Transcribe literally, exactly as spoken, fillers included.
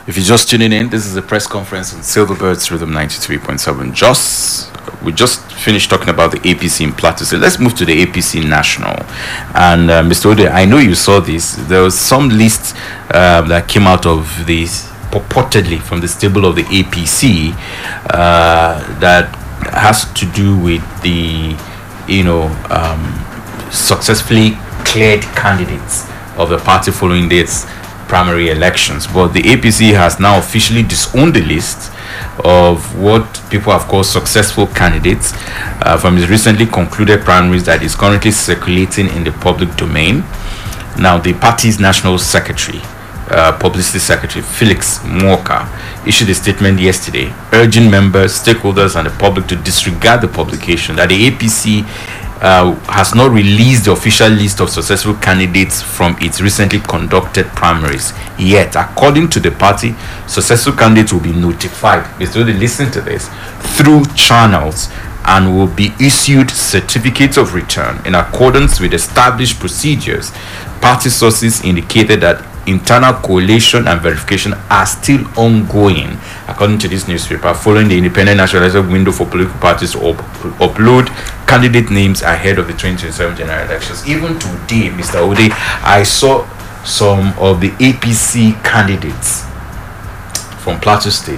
If you're just tuning in, this is a press conference on Silverbirds Rhythm ninety-three point seven. Just we just finished talking about the A P C in Plateau. So let's move to the A P C National. And uh, Mister Ode, I know you saw this. There was some list uh, that came out of this purportedly from the stable of the A P C uh, that has to do with the, you know, um, successfully cleared candidates of the party following this primary elections. But the A P C has now officially disowned the list of what people have called successful candidates uh, from its recently concluded primaries that is currently circulating in the public domain. Now, the party's national secretary, uh, publicity secretary Felix Muoka, issued a statement yesterday urging members, stakeholders, and the public to disregard the publication that the A P C Uh, has not released the official list of successful candidates from its recently conducted primaries. Yet, according to the party, successful candidates will be notified, Mister listen to this, through channels, and will be issued certificates of return in accordance with established procedures. Party sources indicated that internal collation and verification are still ongoing, according to this newspaper, following the independent nationalized window for political parties to up- upload candidate names ahead of the twenty twenty-seven general elections. Even today, Mister Ode, I saw some of the A P C candidates from Plateau State